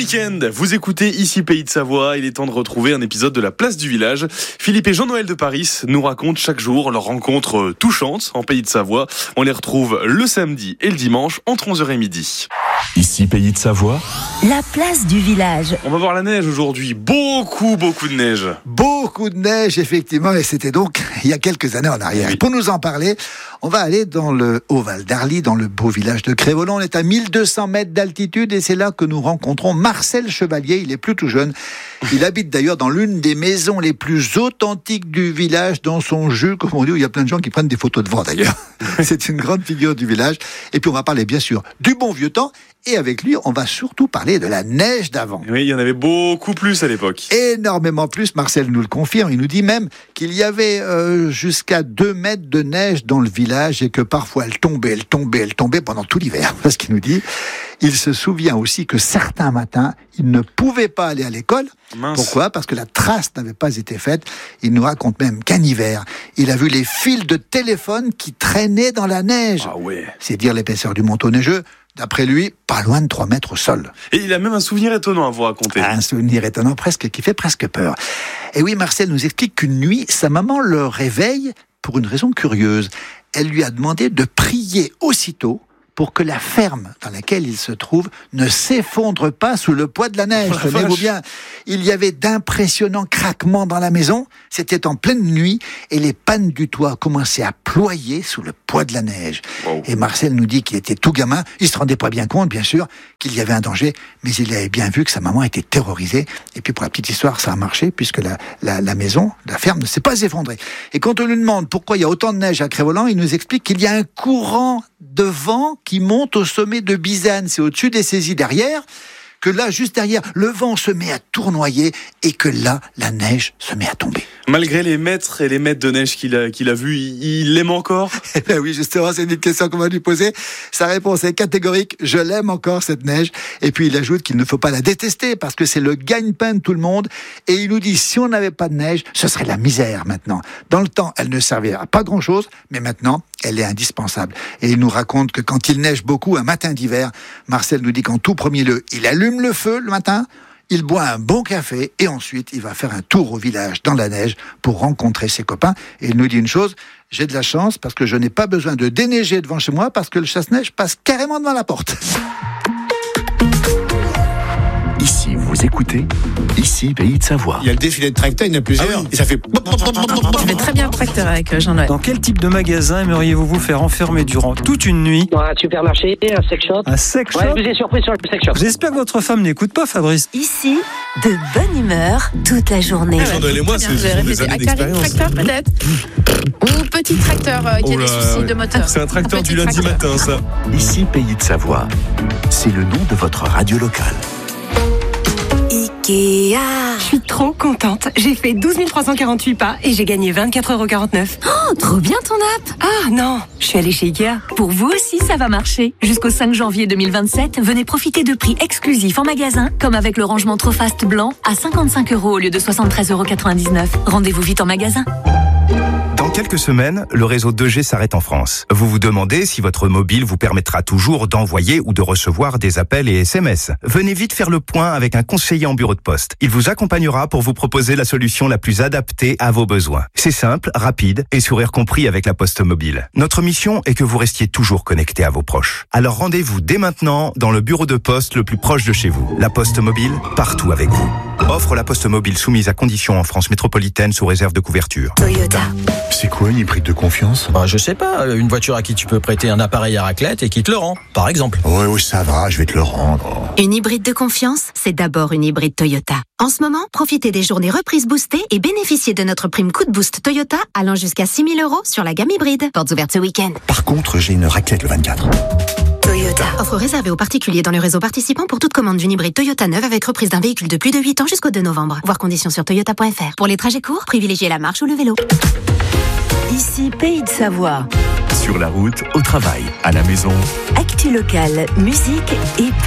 week-end, vous écoutez ici Pays de Savoie, il est temps de retrouver un épisode de la Place du Village. Philippe et Jean-Noël de Paris nous racontent chaque jour leurs rencontres touchantes en Pays de Savoie. On les retrouve le samedi et le dimanche entre 11h et midi. Ici Pays de Savoie, la Place du Village. On va voir la neige aujourd'hui, beaucoup de neige. Beaucoup de neige, effectivement, et c'était donc il y a quelques années en arrière. Oui. Pour nous en parler, on va aller dans le Haut-Val d'Arly, dans le beau village de Crévolon. On est à 1200 mètres d'altitude et c'est là que nous rencontrons Marcel Chevalier. Il est plus tout jeune. Il habite d'ailleurs dans l'une des maisons les plus authentiques du village, dans son jus, comme on dit, où il y a plein de gens qui prennent des photos devant d'ailleurs. C'est une grande figure du village. Et puis on va parler bien sûr du bon vieux temps. Et avec lui, on va surtout parler de la neige d'avant. Oui, il y en avait beaucoup plus à l'époque. Énormément plus, Marcel nous le confirme. Il nous dit même qu'il y avait jusqu'à 2 mètres de neige dans le village et que parfois elle tombait pendant tout l'hiver. Parce qu'il nous dit, il se souvient aussi que certains matins, il ne pouvait pas aller à l'école. Mince. Pourquoi ? Parce que la trace n'avait pas été faite. Il nous raconte même qu'un hiver, il a vu les fils de téléphone qui traînaient dans la neige. Ah ouais. C'est dire l'épaisseur du manteau neigeux. D'après lui, pas loin de 3 mètres au sol. Et il a même un souvenir étonnant à vous raconter. Un souvenir étonnant presque, qui fait presque peur. Et oui, Marcel nous explique qu'une nuit, sa maman le réveille pour une raison curieuse. Elle lui a demandé de prier aussitôt pour que la ferme dans laquelle il se trouve ne s'effondre pas sous le poids de la neige. Oh la Tenez-vous vache. bien, il y avait d'impressionnants craquements dans la maison. C'était en pleine nuit et les pannes du toit commençaient à ployer sous le poids de la neige. Wow. Et Marcel nous dit qu'il était tout gamin. Il se rendait pas bien compte, bien sûr, qu'il y avait un danger, mais il avait bien vu que sa maman était terrorisée. Et puis pour la petite histoire, ça a marché puisque la maison, la ferme, ne s'est pas effondrée. Et quand on lui demande pourquoi il y a autant de neige à Crévolon, il nous explique qu'il y a un courant de vent qui monte au sommet de Bizane, c'est au-dessus des saisies derrière, que là, juste derrière, le vent se met à tournoyer et que là, la neige se met à tomber. Malgré les mètres et les mètres de neige qu'il a vus, il l'aime encore. Eh bien oui, justement, c'est une question qu'on va lui poser. Sa réponse est catégorique. Je l'aime encore, cette neige. Et puis, il ajoute qu'il ne faut pas la détester parce que c'est le gagne-pain de tout le monde. Et il nous dit, si on n'avait pas de neige, ce serait la misère maintenant. Dans le temps, elle ne servait à pas grand-chose, mais maintenant, elle est indispensable. Et il nous raconte que quand il neige beaucoup, un matin d'hiver, Marcel nous dit qu'en tout premier lieu, il allume le feu le matin, il boit un bon café et ensuite il va faire un tour au village dans la neige pour rencontrer ses copains. Et il nous dit une chose, j'ai de la chance parce que je n'ai pas besoin de déneiger devant chez moi parce que le chasse-neige passe carrément devant la porte. ici vous écoutez, ici Pays de Savoie. Il y a le défilé de tracteurs, il y en a plusieurs, et ça fait... Je fais très bien le tracteur avec Jean-Noël. Dans quel type de magasin aimeriez-vous vous faire enfermer durant toute une nuit ? Dans un supermarché, un sex shop. Un sex shop ? Ouais, je vous ai surpris sur le sex shop. J'espère que votre femme n'écoute pas, Fabrice. Ici, de bonne humeur toute la journée. Jean-Noël et moi, Très ce bien, sont je vais des répéter. années Carré d'expérience. tracteur peut-être. Ou petit tracteur qui a des soucis de moteur. C'est un tracteur Petit du lundi tracteur. matin, ça. Ici Pays de Savoie, c'est le nom de votre radio locale. Ikea. Je suis trop contente. J'ai fait 12 348 pas et j'ai gagné 24,49 €. Oh, trop bien ton app. Ah non, je suis allée chez Ikea. Pour vous aussi, ça va marcher. Jusqu'au 5 janvier 2027, venez profiter de prix exclusifs en magasin, comme avec le rangement Trofast blanc à 55 € au lieu de 73,99 €. Rendez-vous vite en magasin. Dans quelques semaines, le réseau 2G s'arrête en France. Vous vous demandez si votre mobile vous permettra toujours d'envoyer ou de recevoir des appels et SMS. Venez vite faire le point avec un conseiller en bureau de poste. Il vous accompagnera pour vous proposer la solution la plus adaptée à vos besoins. C'est simple, rapide et sourire compris avec la Poste Mobile. Notre mission est que vous restiez toujours connecté à vos proches. Alors rendez-vous dès maintenant dans le bureau de poste le plus proche de chez vous. La Poste Mobile, partout avec vous. Offre la Poste Mobile soumise à conditions en France métropolitaine sous réserve de couverture. Toyota. C'est quoi une hybride de confiance ? Je sais pas, une voiture à qui tu peux prêter un appareil à raclette et qui te le rend, par exemple. Oui, ça va, je vais te le rendre. Une hybride de confiance, c'est d'abord une hybride Toyota. En ce moment, profitez des journées reprises boostées et bénéficiez de notre prime coup de boost Toyota allant jusqu'à 6 000 € sur la gamme hybride. Portes ouvertes ce week-end. Par contre, j'ai une raclette le 24. Toyota. Offre réservée aux particuliers dans le réseau participant pour toute commande d'une hybride Toyota neuve avec reprise d'un véhicule de plus de 8 ans jusqu'au 2 novembre. Voir conditions sur toyota.fr. Pour les trajets courts, privilégiez la marche ou le vélo. Ici Pays de Savoie. Sur la route, au travail, à la maison. Actu locale, musique et